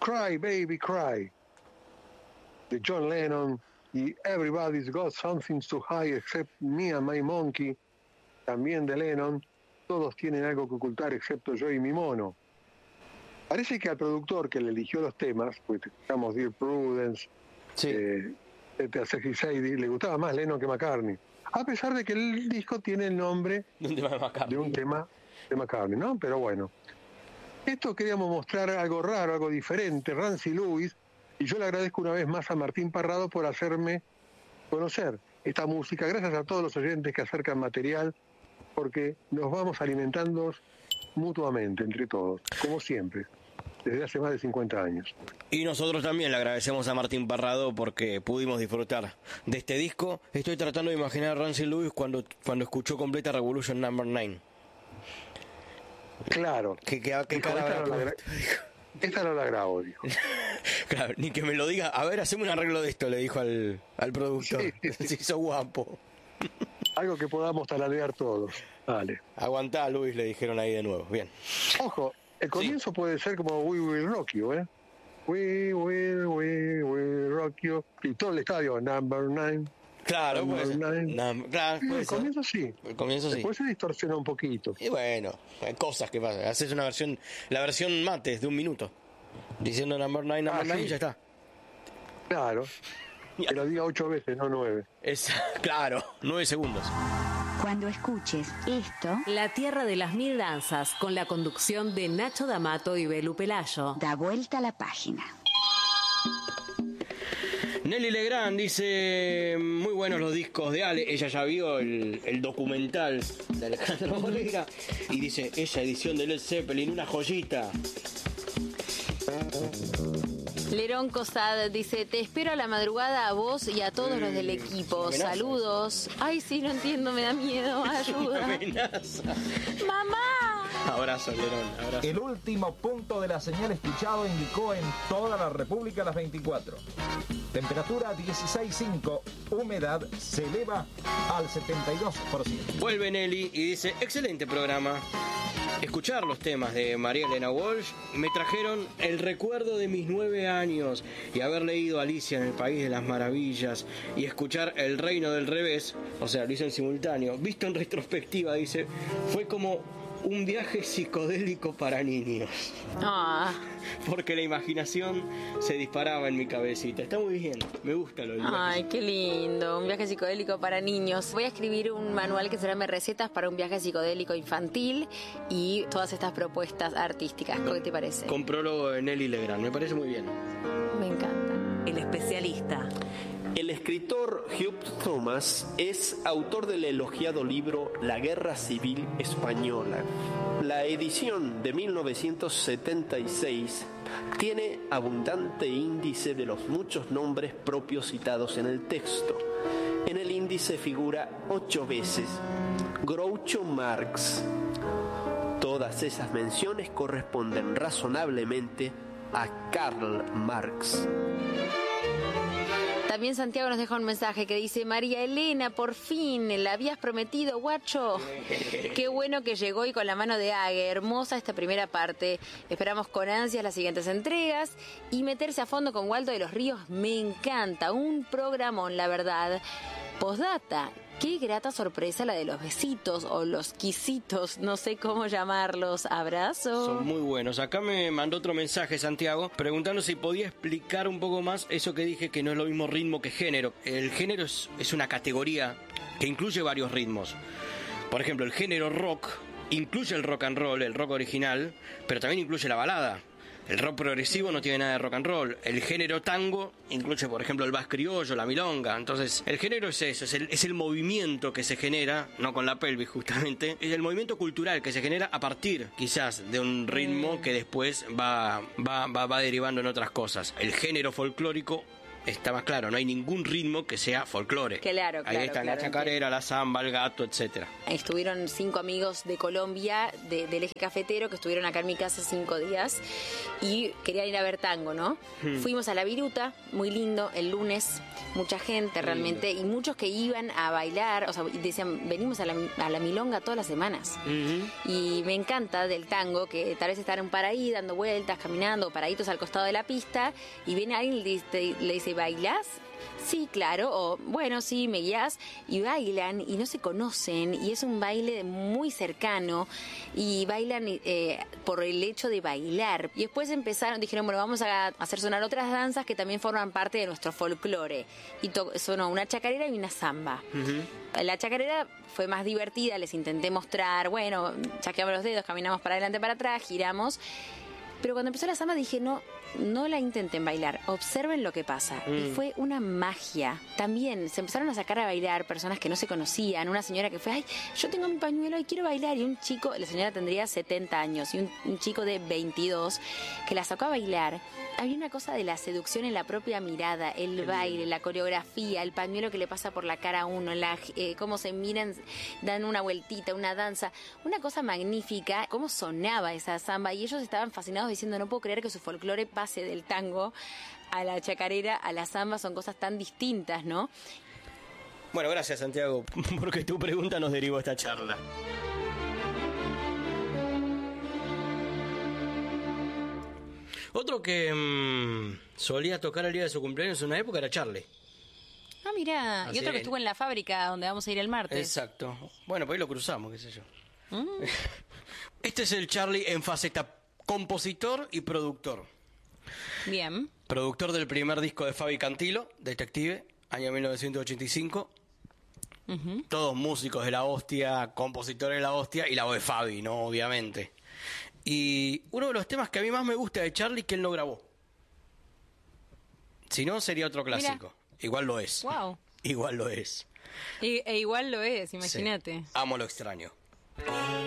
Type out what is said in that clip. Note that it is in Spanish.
Cry Baby Cry de John Lennon y Everybody's Got Something to Hide Except Me and My Monkey, también de Lennon. Todos tienen algo que ocultar excepto yo y mi mono. Parece que al productor que le eligió los temas, pues digamos Dear Prudence, Sexy Sadie, le gustaba más Lennon que McCartney, a pesar de que el disco tiene el nombre de un tema de McCartney, ¿no? Pero bueno, esto queríamos mostrar algo raro, algo diferente, Rancy Lewis, y yo le agradezco una vez más a Martín Parrado por hacerme conocer esta música. Gracias a todos los oyentes que acercan material, porque nos vamos alimentando mutuamente entre todos, como siempre, desde hace más de 50 años. Y nosotros también le agradecemos a Martín Parrado porque pudimos disfrutar de este disco. Estoy tratando de imaginar a Rancy Lewis cuando escuchó completa Revolution Number 9. Claro. ¿Qué cara esta no la grabo, dijo. Claro, ni que me lo diga. A ver, haceme un arreglo de esto, le dijo al productor. Sí, sos guapo. Algo que podamos tararear todos. Vale. Aguantá, Luis, le dijeron ahí de nuevo. Bien. Ojo, el comienzo puede ser como We Will Rock You, ¿eh? We will rock you. Y todo el estadio, Number 9. Claro, pues. Claro, el comienzo sí. El comienzo sí. Después se distorsiona un poquito. Y bueno, hay cosas que pasan. Haces una versión, la versión mates de 1 minuto. Diciendo Number 9, y ya está. Claro. Que lo diga 8 veces, no 9. Claro, 9 segundos. Cuando escuches esto, La Tierra de las Mil Danzas, con la conducción de Nacho D'Amato y Belu Pelayo. da vuelta a la página. Nelly Legrand dice, muy buenos los discos de Ale. Ella ya vio el documental de Alejandro Molina y dice, esa edición de Led Zeppelin, una joyita. Lerón Cosad dice, te espero a la madrugada a vos y a todos los del equipo. Amenaza. Saludos. Ay, sí, no entiendo, me da miedo. Ayuda. Amenaza. ¡Mamá! Abrazo, Lerón, abrazo. El último punto de la señal escuchado indicó en toda la República las 24. Temperatura 16.5, humedad se eleva al 72%. Vuelve Nelly y dice, excelente programa. Escuchar los temas de María Elena Walsh me trajeron el recuerdo de mis 9 años y haber leído Alicia en el País de las Maravillas y escuchar El Reino del Revés, o sea, lo hizo en simultáneo, visto en retrospectiva, dice, fue como un viaje psicodélico para niños. Ah. Porque la imaginación se disparaba en mi cabecita. Está muy bien, me gusta lo del viaje. Ay, qué lindo, un viaje psicodélico para niños. Voy a escribir un manual que se llame Recetas para un viaje psicodélico infantil y todas estas propuestas artísticas. ¿Qué te parece? Con prólogo de Nelly Legrand, me parece muy bien. Me encanta. El especialista. El escritor Hugh Thomas es autor del elogiado libro La Guerra Civil Española. La edición de 1976 tiene abundante índice de los muchos nombres propios citados en el texto. En el índice figura 8 veces Groucho Marx. Todas esas menciones corresponden razonablemente a Karl Marx. También Santiago nos deja un mensaje que dice, María Elena, por fin, la habías prometido, guacho. Qué bueno que llegó y con la mano de Ague, hermosa esta primera parte. Esperamos con ansias las siguientes entregas y meterse a fondo con Waldo de los Ríos me encanta, un programón, la verdad. Postdata, qué grata sorpresa la de los besitos o los quisitos, no sé cómo llamarlos. Abrazo. Son muy buenos. Acá me mandó otro mensaje Santiago preguntando si podía explicar un poco más eso que dije, que no es lo mismo ritmo que género. El género es una categoría que incluye varios ritmos. Por ejemplo, el género rock incluye el rock and roll, el rock original, pero también incluye la balada. El rock progresivo no tiene nada de rock and roll. El género tango incluye, por ejemplo, el vals criollo, la milonga. Entonces, el género es eso, es el movimiento que se genera, no con la pelvis justamente, es el movimiento cultural que se genera a partir, quizás, de un ritmo que después va derivando en otras cosas. El género folclórico está más claro, no hay ningún ritmo que sea folclore. Claro, Ahí está la chacarera, la samba, el gato, etcétera. Estuvieron 5 amigos de Colombia, del eje cafetero, que estuvieron acá en mi casa 5 días y querían ir a ver tango, ¿no? Fuimos a La Viruta, muy lindo, el lunes, mucha gente realmente, y muchos que iban a bailar, o sea, decían, venimos a la milonga todas las semanas. Y me encanta del tango, que tal vez están para ahí dando vueltas, caminando, paraditos al costado de la pista, y viene alguien y le dice, ¿bailás? Sí, claro, o bueno, sí, me guías, y bailan y no se conocen, y es un baile muy cercano, y bailan por el hecho de bailar. Y después dijeron, bueno, vamos a hacer sonar otras danzas que también forman parte de nuestro folclore. Y sonó una chacarera y una samba. La chacarera fue más divertida, les intenté mostrar, bueno, chaqueamos los dedos, caminamos para adelante, para atrás, giramos. Pero cuando empezó la samba dije, no la intenten bailar, observen lo que pasa. Y fue una magia. También se empezaron a sacar a bailar personas que no se conocían. Una señora que fue, ay, yo tengo mi pañuelo y quiero bailar. Y un chico, la señora tendría 70 años, y un chico de 22 que la sacó a bailar. Había una cosa de la seducción en la propia mirada, el baile, la coreografía, el pañuelo que le pasa por la cara a uno, cómo se miran, dan una vueltita, una danza. Una cosa magnífica, cómo sonaba esa samba. Y ellos estaban fascinados diciendo, no puedo creer que su folclore pase del tango a la chacarera, a la samba, son cosas tan distintas, ¿no? Bueno, gracias, Santiago, porque tu pregunta nos derivó a esta charla. Otro que solía tocar el día de su cumpleaños en una época era Charlie. Ah, mirá, y otro que estuvo en la fábrica donde vamos a ir el martes. Exacto. Bueno, pues ahí lo cruzamos, qué sé yo. Este es el Charlie en faceta compositor y productor. Bien. Productor del primer disco de Fabi Cantilo, Detective, año 1985. Todos músicos de la hostia, compositores de la hostia, y la voz de Fabi, ¿no? Obviamente. Y uno de los temas que a mí más me gusta de Charlie que él no grabó. Si no, sería otro clásico. Mira. Igual lo es. Wow. Igual lo es. Igual lo es, imagínate. Sí. Amo lo extraño.